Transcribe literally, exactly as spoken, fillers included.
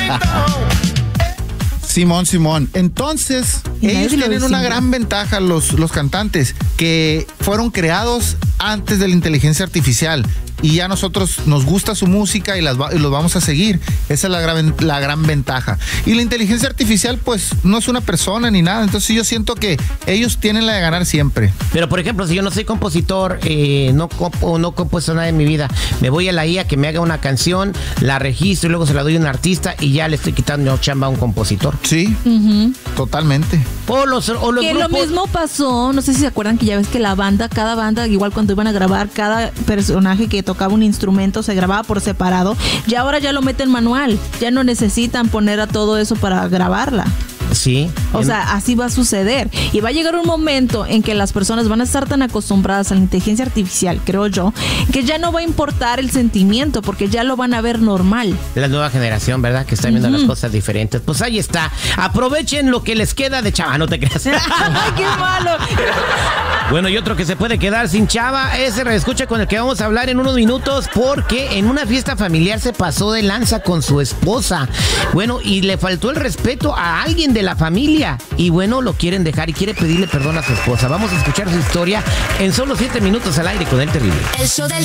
Simón, Simón. Entonces, ellos tienen una gran ventaja, los, los cantantes, que fueron creados antes de la inteligencia artificial. Y ya nosotros nos gusta su música y, las va, y los vamos a seguir. Esa es la gran, la gran ventaja. Y la inteligencia artificial, pues, no es una persona ni nada. Entonces yo siento que ellos tienen la de ganar siempre. Pero, por ejemplo, si yo no soy compositor, eh, no compo, no compuesto nada en mi vida, me voy a la I A que me haga una canción, la registro y luego se la doy a un artista y ya le estoy quitando chamba a un compositor. Sí, uh-huh. Totalmente. O los, o los que grupos... lo mismo pasó, no sé si se acuerdan que ya ves que la banda, cada banda, igual cuando iban a grabar, cada personaje que tocaba un instrumento se grababa por separado, y ahora ya lo meten manual, ya no necesitan poner a todo eso para grabarla. Sí. O en... sea, así va a suceder. Y va a llegar un momento en que las personas van a estar tan acostumbradas a la inteligencia artificial, creo yo, que ya no va a importar el sentimiento, porque ya lo van a ver normal. La nueva generación, ¿verdad? Que está viendo uh-huh. las cosas diferentes. Pues ahí está. Aprovechen lo que les queda de chava, no te creas. ¡Ay, qué malo! Bueno, y otro que se puede quedar sin chava, ese reescucha con el que vamos a hablar en unos minutos, porque en una fiesta familiar se pasó de lanza con su esposa. Bueno, y le faltó el respeto a alguien de la familia. Y bueno, lo quieren dejar y quiere pedirle perdón a su esposa. Vamos a escuchar su historia en solo siete minutos al aire con El Terrible. El show del